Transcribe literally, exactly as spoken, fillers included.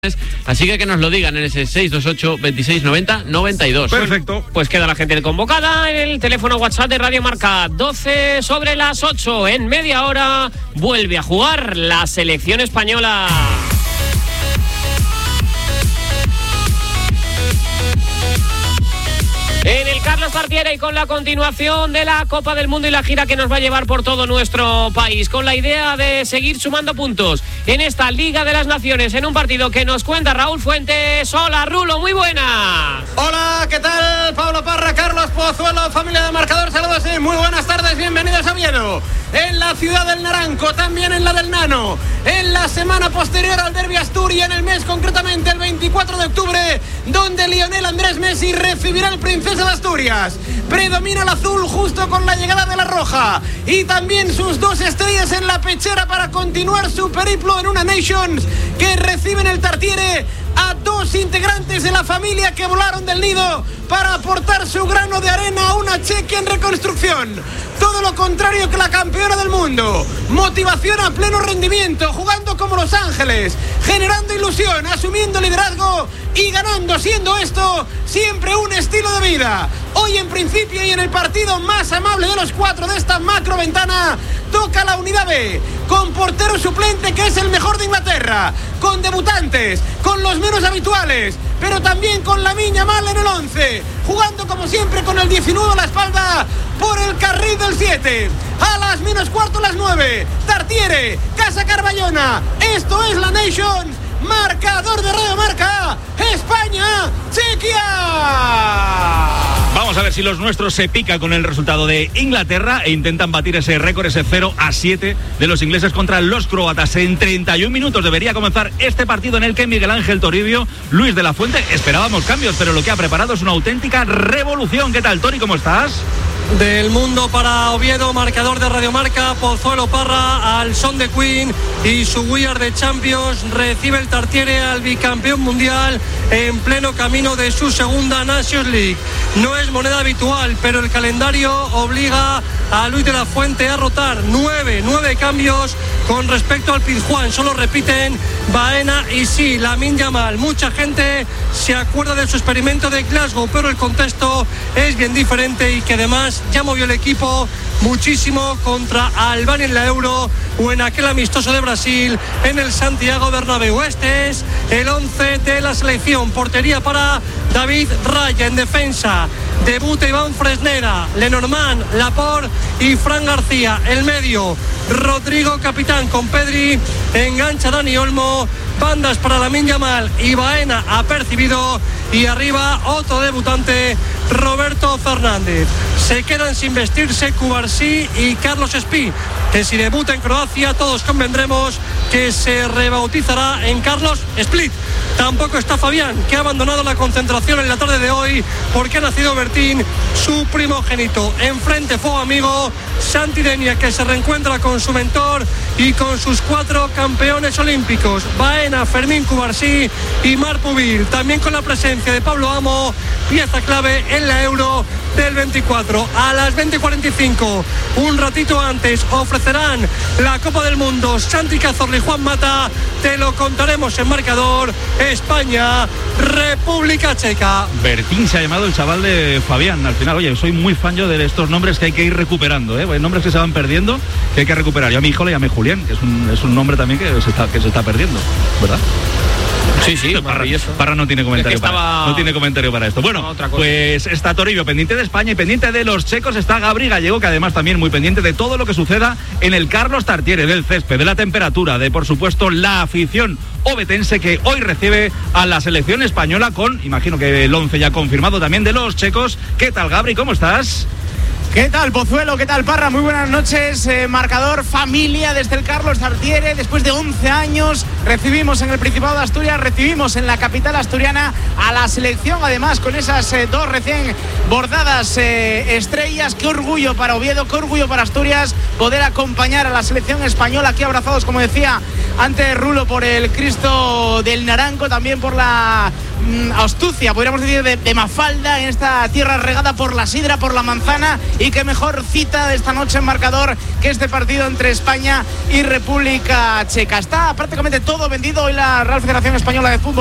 Así que que nos lo digan en ese seis dos ocho, veintiséis, noventa, noventa y dos. Perfecto. Pues queda la gente convocada en el teléfono WhatsApp de Radio Marca. doce sobre las ocho. En media hora vuelve a jugar la selección española. En el Carlos Tartiere y con la continuación de la Copa del Mundo y la gira que nos va a llevar por todo nuestro país, con la idea de seguir sumando puntos en esta Liga de las Naciones, en un partido que nos cuenta Raúl Fuentes. Hola, Rulo, muy buenas. Hola, ¿qué tal? Pablo Parra, Carlos Pozuelo, familia de Marcador, saludos y muy buenas tardes, bienvenidos a Oviedo. En la ciudad del Naranco, también en la del Nano, en la semana posterior al Derbi Asturias, en el mes concretamente el veinticuatro de octubre, donde Lionel Andrés Messi recibirá el Princesa de Asturias. Predomina el azul justo con la llegada de la roja y también sus dos estrellas en la pechera para continuar su periplo en una Nations que reciben el Tartiere a dos integrantes de la familia que volaron del nido para aportar su grano de arena a una Chequia en reconstrucción. Todo lo contrario que la campeona del mundo. Motivación a pleno rendimiento, jugando como Los Ángeles, generando ilusión, asumiendo liderazgo y ganando, siendo esto siempre un estilo de vida. Hoy en principio y en el partido más amable de los cuatro de esta macro ventana, toca la unidad B, con portero suplente que es el mejor de Inglaterra, con debutantes, con los menos habituales, pero también con Lamine Yamal en el once, jugando como siempre con el diecinueve a la espalda por el carril del siete. A las menos cuarto las nueve, Tartiere, Casa Carballona, esto es la Nations, marcador de Radio Marca, España, Chequia. Vamos a ver si los nuestros se pican con el resultado de Inglaterra e intentan batir ese récord, ese cero a siete de los ingleses contra los croatas. En treinta y un minutos debería comenzar este partido en el que Miguel Ángel Toribio, Luis de la Fuente, esperábamos cambios, pero lo que ha preparado es una auténtica revolución. ¿Qué tal, Toni? ¿Cómo estás? Del mundo para Oviedo, marcador de Radio Marca, Pozuelo Parra al son de Queen y su We Are the Champions. Recibe el Tartiere al bicampeón mundial en pleno camino de su segunda Nations League. No es moneda habitual, pero el calendario obliga a Luis de la Fuente a rotar. Nueve, nueve cambios con respecto al Pizjuán. Solo repiten Baena y sí, Lamine Yamal. Mucha gente se acuerda de su experimento de Glasgow, pero el contexto es bien diferente y que además ya movió el equipo muchísimo contra Albania en la Euro o en aquel amistoso de Brasil en el Santiago Bernabéu. Este es el once de la selección. Portería para David Raya. En defensa debuta Iván Fresneda, Lenormand, Laporte y Fran García. El medio, Rodrigo capitán con Pedri, engancha Dani Olmo, bandas para Lamine Yamal y Baena apercibido, y arriba otro debutante, Roberto Fernández. Se quedan sin vestirse Cubarsí y Carlos Espí, que si debuta en Croacia todos convendremos que se rebautizará en Carlos Split. Tampoco está Fabián, que ha abandonado la concentración en la tarde de hoy porque ha nacido Bertín, su primogénito. Enfrente, fuego amigo, Santi Denia, que se reencuentra con su mentor y con sus cuatro campeones olímpicos, Baena, Fermín Cubarsí y Marc Pubil. También con la presencia de Pablo Amo, pieza clave en la Euro del veinticuatro. A las veinte cuarenta y cinco, un ratito antes, ofrecerán la Copa del Mundo Santi Cazorla y Juan Mata. Te lo contaremos en marcador. España, República Checa. Bertín se ha llamado el chaval de Fabián. Al final, oye, soy muy fan yo de estos nombres que hay que ir recuperando, ¿eh? Hay nombres que se van perdiendo que hay que recuperar. Yo a mi hijo le llamé Julián, que es un, es un nombre también que se está, que se está perdiendo, ¿verdad? Sí, sí, Parra, Parra no tiene comentario, es que estaba... para, no tiene comentario para esto. Bueno, pues está Toribio pendiente de España y pendiente de los checos está Gabri Gallego, que además también muy pendiente de todo lo que suceda en el Carlos Tartiere, del césped, de la temperatura, de por supuesto la afición ovetense que hoy recibe a la selección española con, imagino que el once ya confirmado también de los checos. ¿Qué tal, Gabri? ¿Cómo estás? ¿Qué tal, Pozuelo? ¿Qué tal, Parra? Muy buenas noches. Eh, marcador familia desde el Carlos Tartiere. Después de once años recibimos en el Principado de Asturias, recibimos en la capital asturiana a la selección, además con esas eh, dos recién bordadas eh, estrellas. Qué orgullo para Oviedo, qué orgullo para Asturias poder acompañar a la selección española aquí abrazados, como decía antes Rulo, por el Cristo del Naranco, también por la mm, astucia, podríamos decir, de, de Mafalda en esta tierra regada por la sidra, por la manzana, y qué mejor cita de esta noche en marcador que este partido entre España y República Checa. Está prácticamente todo vendido hoy la Real Federación Española de Fútbol